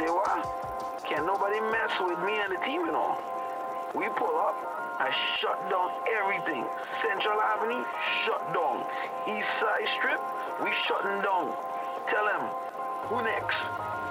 say what? Can't nobody mess with me and the team, you know. We pull up, I shut down everything. Central Avenue, shut down. East Side Strip, we shutting down. Tell them, who next?